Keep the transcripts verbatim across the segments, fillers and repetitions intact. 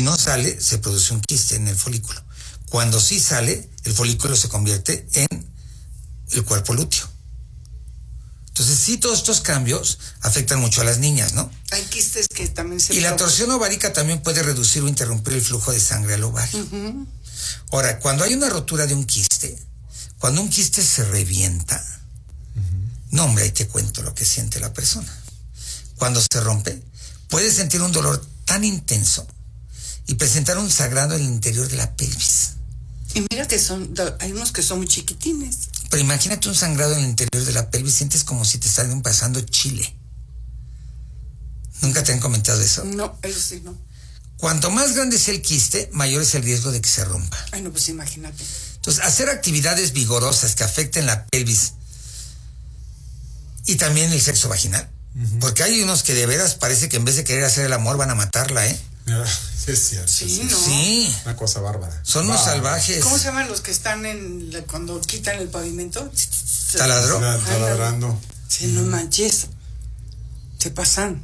no sale, se produce un quiste en el folículo. Cuando sí sale, el folículo se convierte en el cuerpo lúteo. Entonces, sí, todos estos cambios afectan mucho a las niñas, ¿no? Hay quistes que también se... Y la torsión ovárica también puede reducir o interrumpir el flujo de sangre al ovario. Uh-huh. Ahora, cuando hay una rotura de un quiste, cuando un quiste se revienta, uh-huh. no, hombre, ahí te cuento lo que siente la persona. Cuando se rompe, puede sentir un dolor tan intenso y presentar un sangrado en el interior de la pelvis. Y mira que son, hay unos que son muy chiquitines. Pero imagínate un sangrado en el interior de la pelvis, sientes como si te están pasando chile. ¿Nunca te han comentado eso? No, eso sí, no. Cuanto más grande sea el quiste, mayor es el riesgo de que se rompa. Ay, no, pues imagínate. Entonces, hacer actividades vigorosas que afecten la pelvis y también el sexo vaginal. Uh-huh. Porque hay unos que de veras parece que en vez de querer hacer el amor van a matarla, ¿eh? Sí, es cierto. Sí, es ¿no? Sí. Una cosa bárbara. Son unos salvajes. ¿Cómo se llaman los que están en la, cuando quitan el pavimento? ¿Taladro? Taladrando. Sí, no manches. Se pasan.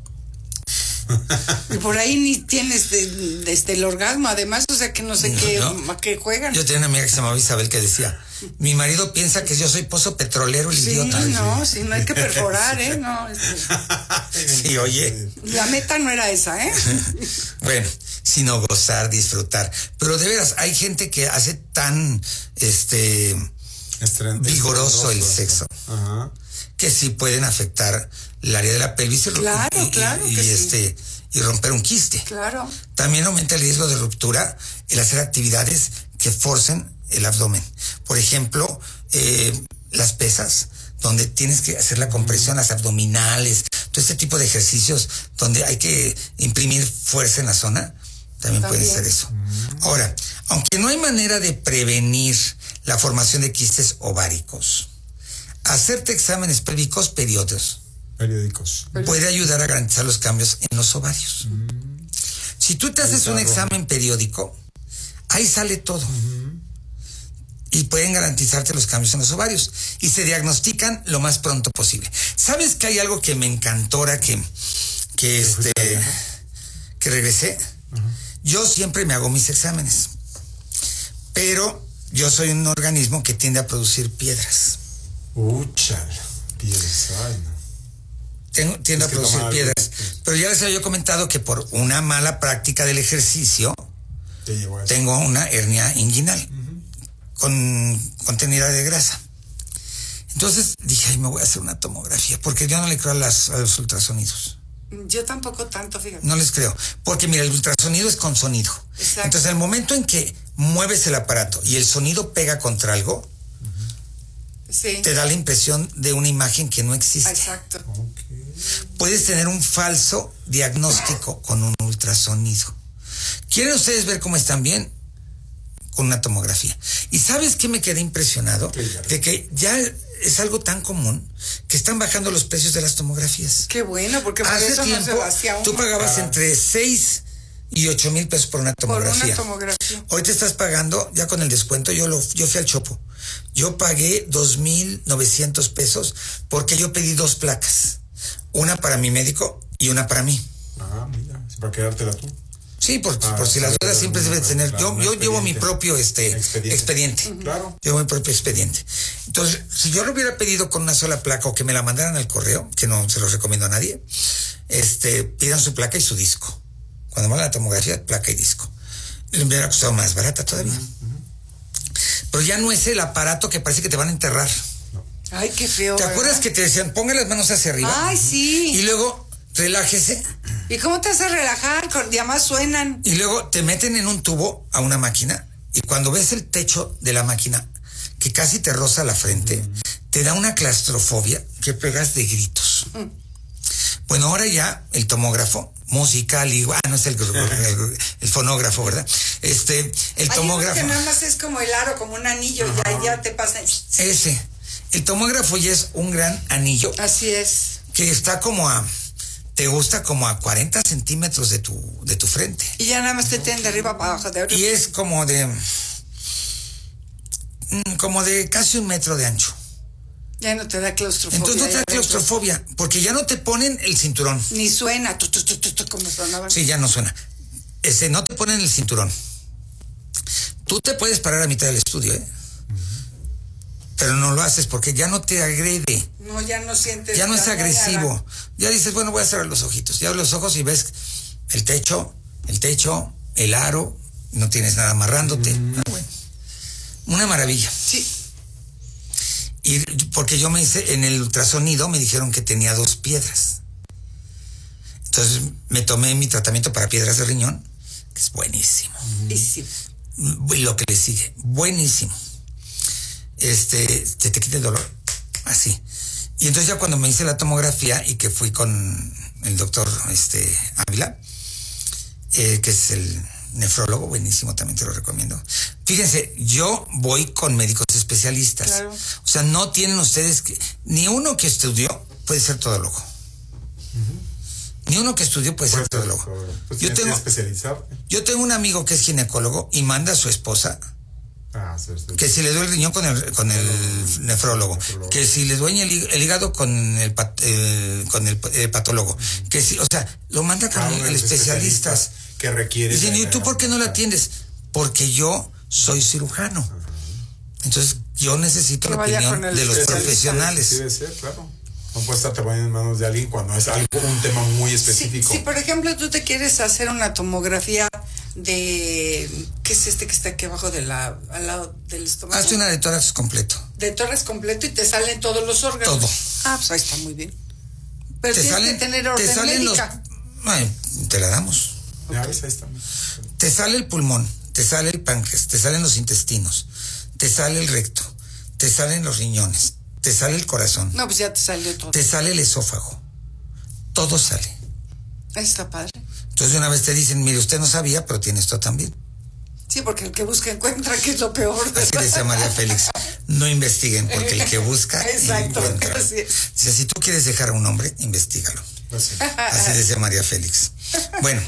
Y por ahí ni tienes de, de este, el orgasmo, además, o sea que no sé no, qué, no. a qué juegan. Yo tenía una amiga que se llamaba Isabel que decía, mi marido piensa que yo soy pozo petrolero, el sí, idiota. No, sí, no hay que perforar, ¿eh? No, este... Sí, oye. La meta no era esa, ¿eh? Bueno, sino gozar, disfrutar. Pero de veras, hay gente que hace tan, este, Estren- vigoroso el sexo. Ajá. Que sí pueden afectar el área de la pelvis y, claro, y, claro y, que y sí. este y romper un quiste. Claro. También aumenta el riesgo de ruptura el hacer actividades que forcen el abdomen. Por ejemplo, eh, las pesas, donde tienes que hacer la compresión, las abdominales, todo este tipo de ejercicios donde hay que imprimir fuerza en la zona, también, también. puede ser eso. Ahora, aunque no hay manera de prevenir la formación de quistes ováricos, hacerte exámenes pélvicos periódicos periódicos puede ayudar a garantizar los cambios en los ovarios. Mm. Si tú te haces un examen periódico, ahí sale todo. Uh-huh. Y pueden garantizarte los cambios en los ovarios. Y se diagnostican lo más pronto posible. ¿Sabes que hay algo que me encantó ahora que, que, este, que regresé? Uh-huh. Yo siempre me hago mis exámenes. Pero yo soy un organismo que tiende a producir piedras. Uchal, piedras, ay, no. Tengo, tiendo es a producir piedras. Algo. Pero ya les había comentado que por una mala práctica del ejercicio tengo una hernia inguinal uh-huh. con contenida de grasa. Entonces dije, ay, me voy a hacer una tomografía, porque yo no le creo a, las, a los ultrasonidos. Yo tampoco tanto, fíjate. No les creo, porque mira, el ultrasonido es con sonido. Exacto. Entonces, al momento en que mueves el aparato y el sonido pega contra algo, sí. te da la impresión de una imagen que no existe. Exacto. Okay. Puedes tener un falso diagnóstico con un ultrasonido. ¿Quieren ustedes ver cómo están bien? Con una tomografía. ¿Y sabes qué me quedé impresionado? De que ya es algo tan común que están bajando los precios de las tomografías. Qué bueno, porque por hace eso tiempo no se tú pagabas ah. entre seis y ocho mil pesos por una tomografía. Por una tomografía. Hoy te estás pagando, ya con el descuento, yo lo, yo fui al Chopo. Yo pagué dos mil novecientos pesos porque yo pedí dos placas. Una para mi médico y una para mí. Ah, mira, para quedártela tú. Sí, por, ah, por si las dudas siempre debes tener. Claro, yo, yo llevo mi propio este expediente. expediente. Uh-huh. Claro. Llevo mi propio expediente. Entonces, si yo lo hubiera pedido con una sola placa o que me la mandaran al correo, que no se los recomiendo a nadie, este, pidan su placa y su disco. Cuando van a la tomografía, placa y disco. Le hubiera costado más barata todavía. Uh-huh. Pero ya no es el aparato que parece que te van a enterrar. No. Ay, qué feo. ¿Te ¿verdad? acuerdas que te decían, ponga las manos hacia arriba? Ay, sí. Y luego, relájese. ¿Y cómo te hace relajar? Ya más suenan. Y luego te meten en un tubo a una máquina y cuando ves el techo de la máquina, que casi te roza la frente, uh-huh. te da una claustrofobia que pegas de gritos. Uh-huh. Bueno, ahora ya el tomógrafo musical, y ah, no es el, el, el fonógrafo, ¿verdad? Este, el Hay tomógrafo. que nada más es como el aro, como un anillo, uh-huh. ya, ya te pasa. Ese. El tomógrafo ya es un gran anillo. Así es. Que está como a, te gusta como a cuarenta centímetros de tu, de tu frente. Y ya nada más te tienen de arriba para abajo, de arriba. Y es como de, como de casi un metro de ancho. Ya no te da claustrofobia. Entonces no te da claustrofobia, porque ya no te ponen el cinturón. Ni suena, tu, tu, tu, tu, tu, como sonaba. Sí, ya no suena. ese, no te ponen el cinturón. Tú te puedes parar a mitad del estudio, ¿eh? Pero no lo haces porque ya no te agrede. No, ya no sientes. Ya no es agresivo. Ya dices, bueno, voy a cerrar los ojitos. Ya abres los ojos y ves el techo, el techo, el aro, no tienes nada amarrándote. Mm. Ah, bueno. Una maravilla. Sí. Y porque yo me hice, en el ultrasonido me dijeron que tenía dos piedras. Entonces me tomé mi tratamiento para piedras de riñón, que es buenísimo. Buenísimo. Y lo que le sigue, buenísimo. Este, se te quita el dolor, así. Y entonces ya cuando me hice la tomografía y que fui con el doctor este, Ávila, eh, que es el nefrólogo, buenísimo, también te lo recomiendo. Fíjense, yo voy con médicos especialistas. Claro. O sea, no tienen ustedes que, ni uno que estudió puede ser todólogo. Uh-huh. Ni uno que estudió puede, puede ser todólogo. Pues yo tengo, yo tengo un amigo que es ginecólogo y manda a su esposa. Ah, sí, sí. Que si le duele el riñón con el con el sí, nefrólogo, nefrólogo, que si le duele el, el hígado con el, pat, eh, con el, el patólogo, uh-huh. que si, o sea, lo manda con ah, el, el especialista que requiere. Dicen, ¿y tú por qué no la atiendes? Porque yo soy cirujano. Uh-huh. Entonces, yo necesito que la opinión de los profesionales. Sí, debe ser, claro. No puede estar también en manos de alguien cuando es algo, un tema muy específico. Si, si por ejemplo tú te quieres hacer una tomografía de, ¿qué es este que está aquí abajo de la, al lado del estómago? Hazte una de tórax completo. De tórax completo y te salen todos los órganos. Todo. Ah, pues ahí está muy bien. Pero te tienes salen, que tener orden te salen médica. Los, ay, te la damos. Okay. Ya ves, ahí está. Te sale el pulmón, te sale el páncreas, te salen los intestinos, te sale el recto, te salen los riñones, te sale el corazón. No, pues ya te salió todo. Te sale el esófago. Todo sale. Está padre. Entonces una vez te dicen, mire, usted no sabía, pero tiene esto también. Sí, porque el que busca encuentra, que es lo peor. Así decía María Félix. No investiguen, porque el que busca Exacto, encuentra. Así es. O sea, si tú quieres dejar a un hombre, investígalo. Así, así decía María Félix. Bueno,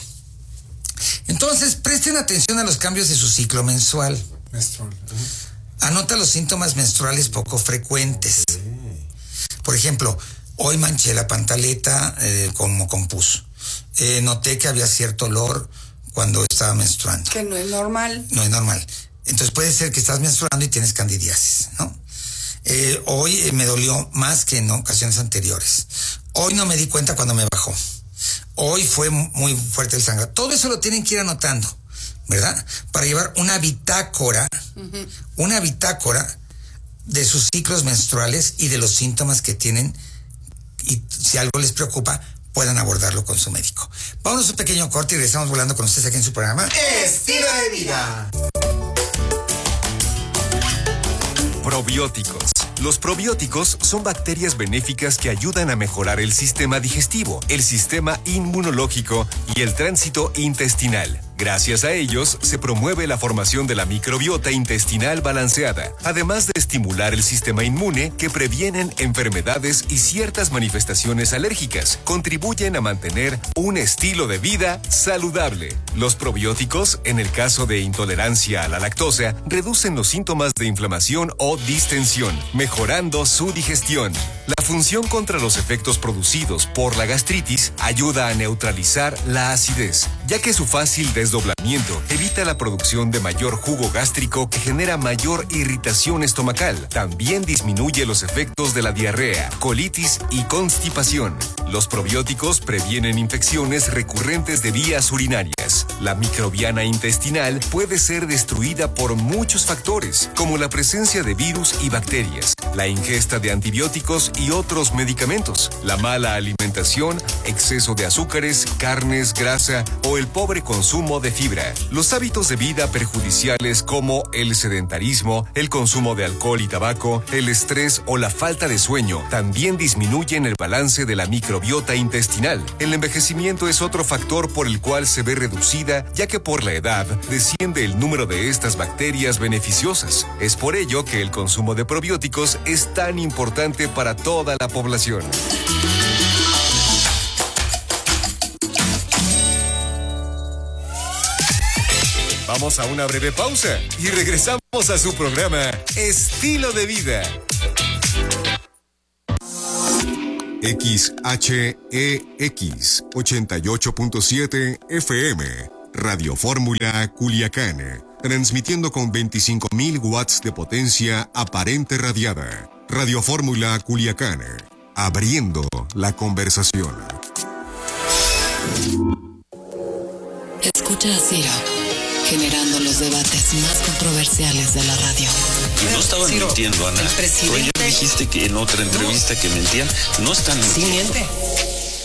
entonces presten atención a los cambios de su ciclo mensual. Menstrual. Uh-huh. Anota los síntomas menstruales poco frecuentes. Okay. Por ejemplo, hoy manché la pantaleta eh, como con pus. Eh, noté que había cierto olor cuando estaba menstruando. Que no es normal. No es normal. Entonces puede ser que estás menstruando y tienes candidiasis, ¿no? Eh, hoy eh, me dolió más que en ocasiones anteriores. Hoy no me di cuenta cuando me bajó. Hoy fue muy fuerte el sangrado. Todo eso lo tienen que ir anotando, ¿verdad? Para llevar una bitácora, uh-huh. una bitácora de sus ciclos menstruales y de los síntomas que tienen, y si algo les preocupa, puedan abordarlo con su médico. Vámonos a un pequeño corte y regresamos volando con ustedes aquí en su programa Estilo de Vida. Probióticos. Los probióticos son bacterias benéficas que ayudan a mejorar el sistema digestivo, el sistema inmunológico y el tránsito intestinal. Gracias a ellos, se promueve la formación de la microbiota intestinal balanceada, además de estimular el sistema inmune que previenen enfermedades y ciertas manifestaciones alérgicas. Contribuyen a mantener un estilo de vida saludable. Los probióticos, en el caso de intolerancia a la lactosa, reducen los síntomas de inflamación o distensión, mejorando su digestión. La función contra los efectos producidos por la gastritis ayuda a neutralizar la acidez, ya que su fácil desdoblamiento evita la producción de mayor jugo gástrico que genera mayor irritación estomacal. También disminuye los efectos de la diarrea, colitis y constipación. Los probióticos previenen infecciones recurrentes de vías urinarias. La microbiana intestinal puede ser destruida por muchos factores, como la presencia de virus y bacterias, la ingesta de antibióticos y otros medicamentos, la mala alimentación, exceso de azúcares, carnes, grasa o el pobre consumo de fibra. Los hábitos de vida perjudiciales como el sedentarismo, el consumo de alcohol y tabaco, el estrés o la falta de sueño también disminuyen el balance de la microbiota intestinal. El envejecimiento es otro factor por el cual se ve reducida, ya que por la edad desciende el número de estas bacterias beneficiosas. Es por ello que el consumo de probióticos es tan importante para toda la población. Vamos a una breve pausa y regresamos a su programa Estilo de Vida. X H E X ochenta y ocho punto siete F M, Radio Fórmula Culiacán, transmitiendo con veinticinco mil watts de potencia aparente radiada. Radio Fórmula Culiacán, abriendo la conversación. Escucha a Ciro, generando los debates más controversiales de la radio. No estaban Ciro, mintiendo, Ana. el presidente- Tú ayer dijiste que en otra entrevista que mentían. No están Sí, mintiendo. miente.